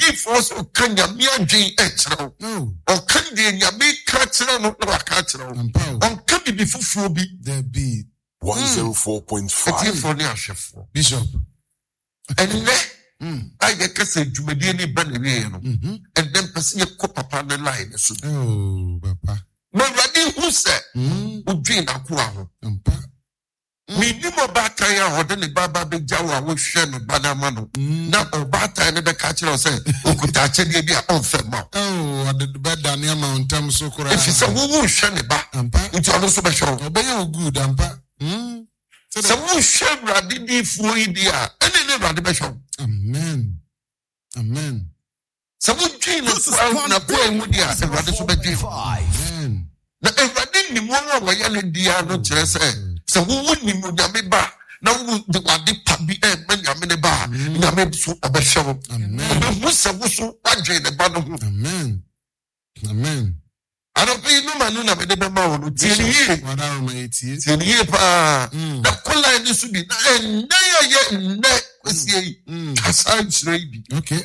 force o kanya mi adwen echro o kan de nyame ka chro no na ka chro on ka bi fufuo bi there be 104.5 for the chefo bishop and I get kase dwumadi ni ba na wie no and then person ko papa na line so papa ma radi hu se odwen akwa ho me ni mo batan ya ho de ne baba be jawo wo hwe no banama no na o batan ne be ka kire o se okuta chede bi a on fe ma the bed down near mountain so kura if so wo hwe ne ba nti ono so be show obey good ampa so wo hwe radi di fu idi a ene ne radi be show amen so wo dwen no na boy mu di a radi so be dwen amen na radi ni mo wo ya ne dia no kire se so wo ni mo nyame ba na wo de wade pa bi ma nyame ne ba nyame so obehwe amen wo se wo so wadwe ne ba no amen arope no manu na me de be ma wo no tieni wada ma etie tieni pa na kola ni so bi na ye na kwesi kasa chire bi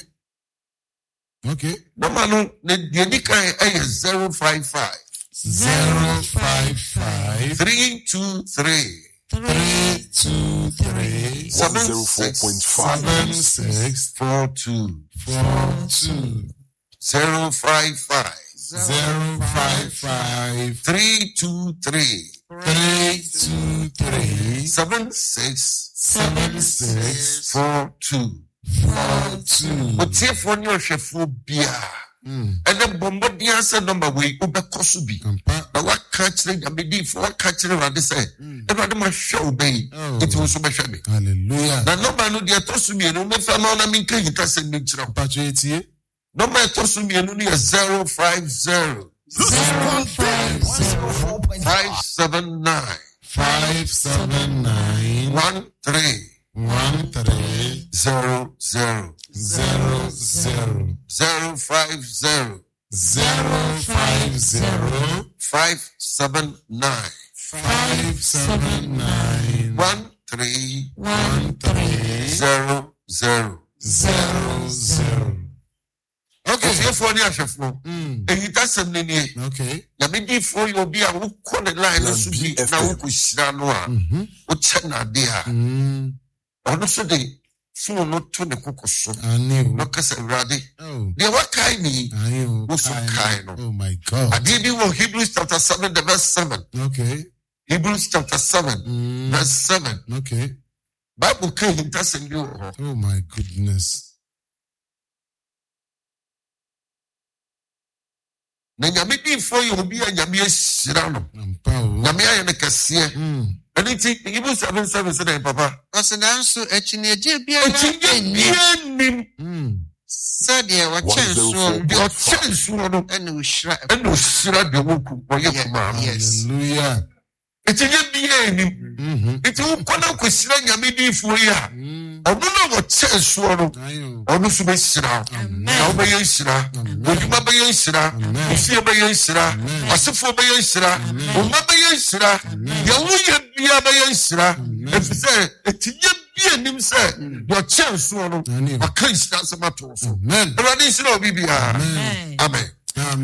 okay no manu ne de kan 055 323 7642 055 323 7642 Otie for your chefo bia and the bombardier said number way over Kosubi. Now what catch the Yamidi for what catch the Radi said? Everybody must show bay. It was so much. Hallelujah. Now no man would get Tosubi and no family. I mean, can you tell me? No man Tosubi and only 050 579 13 00 050 579 13 Okay, for the chefo. And you that's a name. Okay. Ya me di for you be a who call the line so be na who kushira no a. O chena dia. Ono so de so no to the kokoso. No kasa rade. They what kind me? Wo so kind no. Oh my God. I did you Hebrews chapter 7 the verse 7. Okay. Hebrews chapter 7 verse 7. Okay. Bible can intercede you. Oh my goodness. Na nyame di for you obi a nyame asira no nyame aye ne kase anything even 7 say papa osedanso echineje bia nim said ye wa chenso no ene ushira de woku boye kuma Hallelujah. etinye bia nim etinye kona kwesira nyame di for ya ono na wo chenso no ono so be sira na wo be sira oduma be sira osie be sira asefo be sira oma be sira ya wo ye bia be sira efise etinye bia nim se wo chenso no akan sira se mato so amen radin sira obi bia amen